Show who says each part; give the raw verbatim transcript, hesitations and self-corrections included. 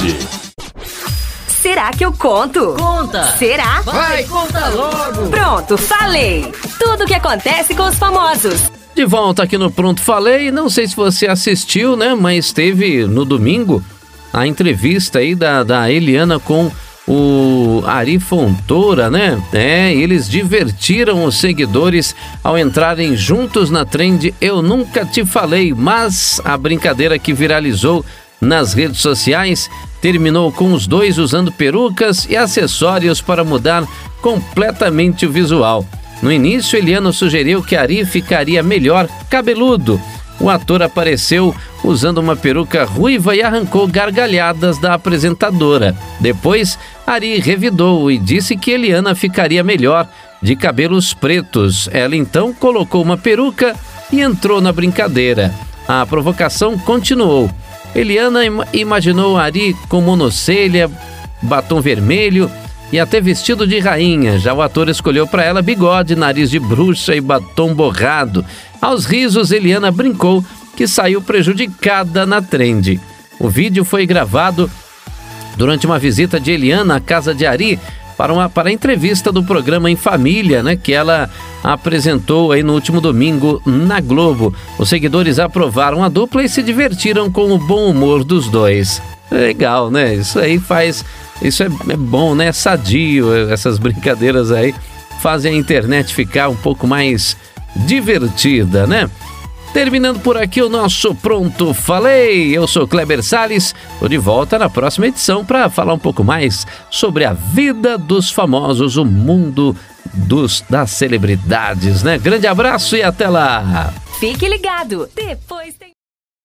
Speaker 1: celebridade.
Speaker 2: Será que eu conto?
Speaker 3: Conta!
Speaker 2: Será?
Speaker 3: Vai, conta logo!
Speaker 2: Pronto, falei! Tudo o que acontece com os famosos.
Speaker 4: De volta aqui no Pronto Falei, não sei se você assistiu, né, mas teve no domingo a entrevista aí da, da Eliana com o Ari Fontoura, né? É, eles divertiram os seguidores ao entrarem juntos na trend Eu Nunca Te Falei, mas a brincadeira que viralizou nas redes sociais terminou com os dois usando perucas e acessórios para mudar completamente o visual. No início, Eliana sugeriu que Ari ficaria melhor cabeludo. O ator apareceu usando uma peruca ruiva e arrancou gargalhadas da apresentadora. Depois, Ari revidou e disse que Eliana ficaria melhor de cabelos pretos. Ela então colocou uma peruca e entrou na brincadeira. A provocação continuou. Eliana im- imaginou Ari com monocelha, batom vermelho e até vestido de rainha. Já o ator escolheu para ela bigode, nariz de bruxa e batom borrado. Aos risos, Eliana brincou que saiu prejudicada na trend. O vídeo foi gravado durante uma visita de Eliana à casa de Ari para, uma, para a entrevista do programa Em Família, né, que ela apresentou aí no último domingo na Globo. Os seguidores aprovaram a dupla e se divertiram com o bom humor dos dois. Legal, né? Isso aí faz... Isso é, é bom, né? É sadio, essas brincadeiras aí fazem a internet ficar um pouco mais divertida, né? Terminando por aqui o nosso Pronto Falei. Eu sou Kleber Salles, tô de volta na próxima edição para falar um pouco mais sobre a vida dos famosos, o mundo dos, das celebridades, né? Grande abraço e até lá!
Speaker 2: Fique ligado, depois tem...